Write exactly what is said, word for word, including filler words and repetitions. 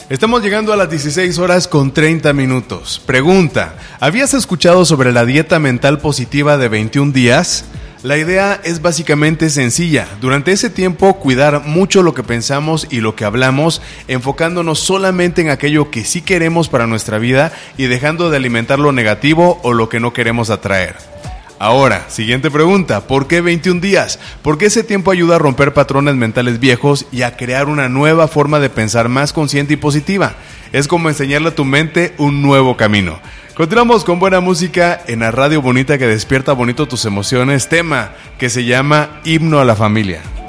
Estamos llegando a las dieciséis horas con treinta minutos. Pregunta, ¿habías escuchado sobre la dieta mental positiva de veintiún días? La idea es básicamente sencilla. Durante ese tiempo, cuidar mucho lo que pensamos y lo que hablamos, enfocándonos solamente en aquello que sí queremos para nuestra vida y dejando de alimentar lo negativo o lo que no queremos atraer. Ahora, siguiente pregunta, ¿por qué veintiún días? Porque ese tiempo ayuda a romper patrones mentales viejos y a crear una nueva forma de pensar más consciente y positiva. Es como enseñarle a tu mente un nuevo camino. Continuamos con buena música en la radio bonita que despierta bonito tus emociones, tema que se llama Himno a la Familia.